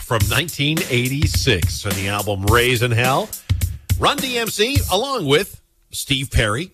from 1986 on the album Raising Hell. Run DMC along with Steve Perry,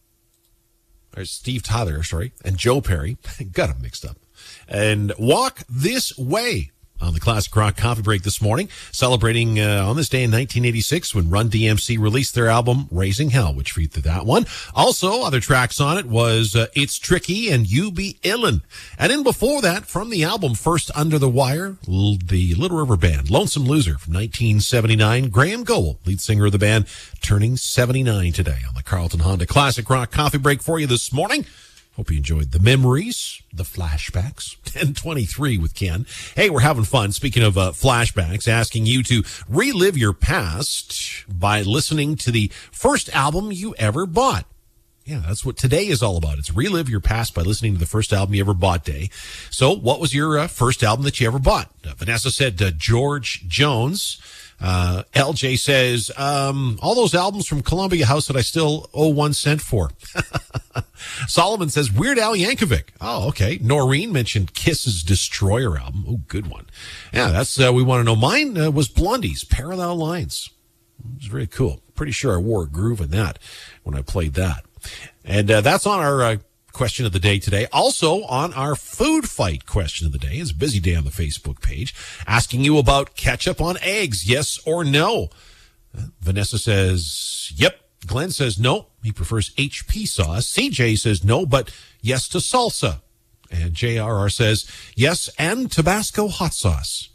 or Steve Tyler, and Joe Perry. Got them mixed up. And Walk This Way on the Classic Rock Coffee Break this morning, celebrating on this day in 1986 when Run DMC released their album Raising Hell, which featured that one. Also, other tracks on it was It's Tricky and You Be Illin'. And then before that, from the album First Under the Wire, the Little River Band, Lonesome Loser from 1979. Graham Goble, lead singer of the band, turning 79 today on the Carlton Honda Classic Rock Coffee Break for you this morning. Hope you enjoyed the memories, the flashbacks. 10:23 with Ken. Hey, we're having fun. Speaking of flashbacks, asking you to relive your past by listening to the first album you ever bought. Yeah, that's what today is all about. It's relive your past by listening to the first album you ever bought day. So what was your first album that you ever bought? Vanessa said George Jones. LJ says, all those albums from Columbia House that I still owe 1 cent for. Solomon says, Weird Al Yankovic. Oh, okay. Noreen mentioned Kiss's Destroyer album. Oh, good one. Yeah, that's, we want to know. Mine was Blondie's Parallel Lines. It was very cool. Pretty sure I wore a groove in that when I played that. And that's on our question of the day today. Also on our food fight question of the day. It's a busy day on the Facebook page, asking you about ketchup on eggs, yes or no. Vanessa says, yep. Glenn says no. He prefers HP sauce. CJ says no, but yes to salsa. And JRR says yes and Tabasco hot sauce.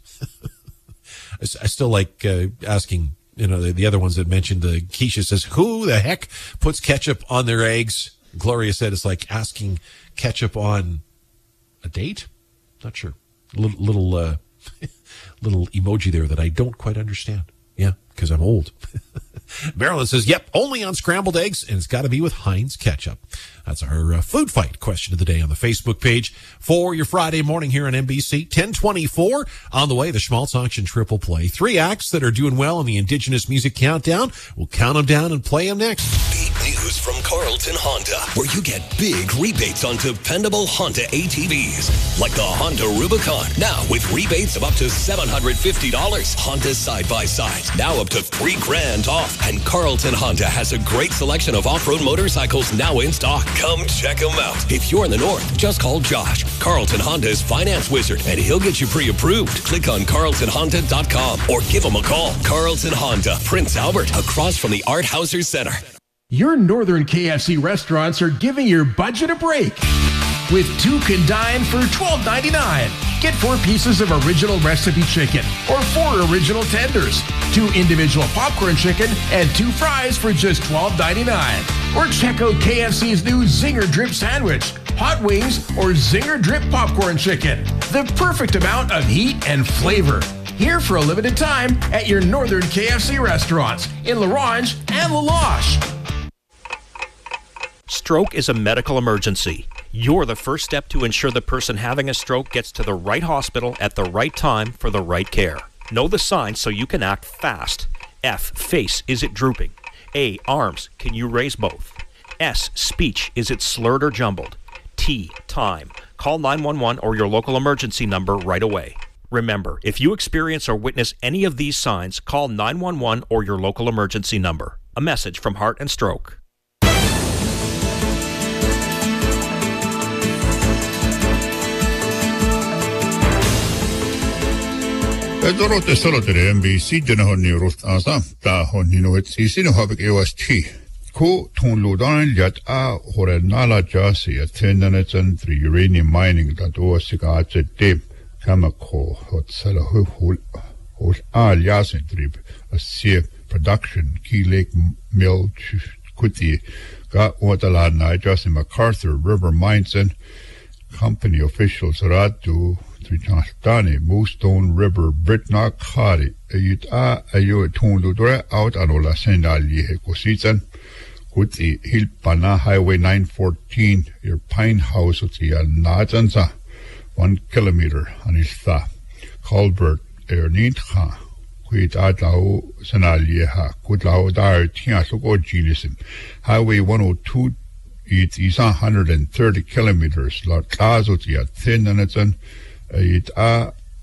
I still like asking, the other ones that mentioned. Keisha says, who the heck puts ketchup on their eggs? Gloria said it's like asking ketchup on a date. Not sure. Little emoji there that I don't quite understand. Yeah, because I'm old. Marilyn says, yep, only on scrambled eggs, and it's got to be with Heinz ketchup. That's our food fight question of the day on the Facebook page for your Friday morning here on NBC. 10:24 on the way, the Schmaltz Auction Triple Play. 3 acts that are doing well on the Indigenous Music Countdown. We'll count them down and play them next. Big news from Carlton Honda, where you get big rebates on dependable Honda ATVs, like the Honda Rubicon. Now with rebates of up to $750. Honda side-by-sides, now up to $3,000 off. And Carlton Honda has a great selection of off-road motorcycles now in stock. Come check them out. If you're in the north, just call Josh, Carlton Honda's finance wizard, and he'll get you pre-approved. Click on carltonhonda.com or give him a call. Carlton Honda, Prince Albert, across from the Art Hauser Center. Your northern KFC restaurants are giving your budget a break. With 2 can dine for $12.99. Get 4 pieces of original recipe chicken or 4 original tenders, 2 individual popcorn chicken, and 2 fries for just $12.99. Or check out KFC's new Zinger Drip Sandwich, hot wings, or Zinger Drip Popcorn Chicken. The perfect amount of heat and flavor. Here for a limited time at your northern KFC restaurants in La Ronge and La Loche. Stroke is a medical emergency. You're the first step to ensure the person having a stroke gets to the right hospital at the right time for the right care. Know the signs so you can act fast. F, face, is it drooping? A, arms, can you raise both? S, speech, is it slurred or jumbled? T, time. Call 911 or your local emergency number right away. Remember, if you experience or witness any of these signs, call 911 or your local emergency number. A message from Heart and Stroke. Dorote solotere NBC dinahoni rustasa ta honi no etsi no habek EOST ko tonlodan yat a horenala jasi attendanetsen the uranium mining that osika at deep kamako hot sala hol al yasin trip a sea production key lake mill kuti got watala na jasi MacArthur River Mines and company officials ratu Tritani, Moostone River, Britna Kari, ayo Tondura out anola Sendali Hekositan, Huti Hilpana Highway 914, your Pine House Utia Natanza, 1 kilometer on his tha, Colbert, Ernitha, Quit Atao Senalieha, Kutlao Dar Tiasuko Gilism, Highway 102, it is 130 kilometers, La Kazutia, Thinanatan. It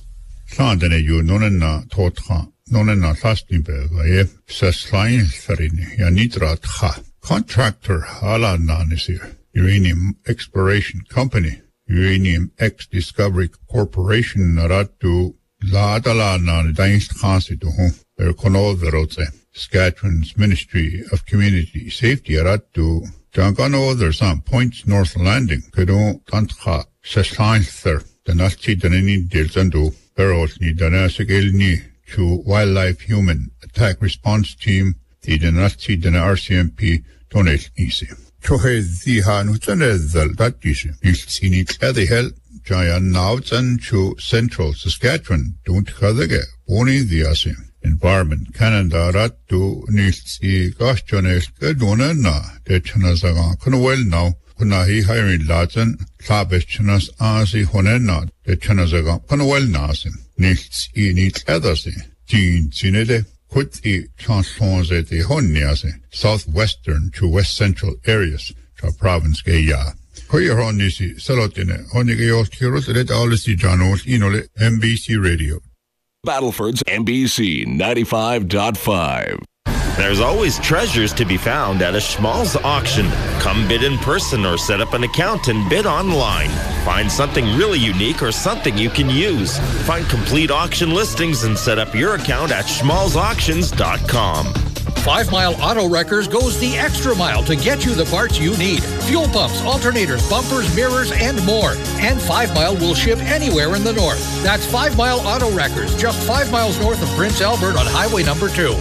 Sandene you nonena totha, nonena lastinberga, Saslain Farini, Yanitra Tha. Contractor Hala Nanisir, Uranium Exploration Company, Uranium X Discovery Corporation, Naratu, Ladala Nan Dainst Hansitu, Erkonoverote, Saskatchewan's Ministry of Community Safety, Aratu, Jangano, there's some points North Landing, Kedon Tantha, Saslain the Nazi Danini Dilzandu, Berosni Danasigilni, to Wildlife Human Attack Response Team, the Nazi Dana RCMP, Donate Easy. Chohe Zihan Hutanezal Datisi, Nilsini Kladihel, Jayan Nautzen to Central Saskatchewan, don't Kadege, Boni Diasi. Environment Canada Ratu Nilsi Gashjones Gadona na, de Chanazagan Kunwell now. Kunahi hiring Latin, Klabish Chanas Asi Honena, the Chanazaga, Panawel Nasim, Nils E. Nils Edersi, Jean Zinede, Kuti Chansons at the Honiase, southwestern to west central areas, to province Gaya. Koya Honisi, Salotine, Honigayos Kiros, let Alisi Janos, Inole, MBC Radio. Battleford's MBC 95.5. There's always treasures to be found at a Schmalz auction. Come bid in person or set up an account and bid online. Find something really unique or something you can use. Find complete auction listings and set up your account at schmalzauctions.com. 5 Mile Auto Wreckers goes the extra mile to get you the parts you need. Fuel pumps, alternators, bumpers, mirrors, and more. And 5 Mile will ship anywhere in the north. That's 5 Mile Auto Wreckers, just 5 miles north of Prince Albert on Highway number 2.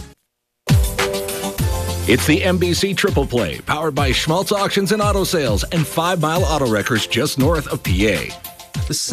It's the MBC Triple Play, powered by Schmaltz Auctions and Auto Sales and 5 Mile Auto Wreckers just north of PA.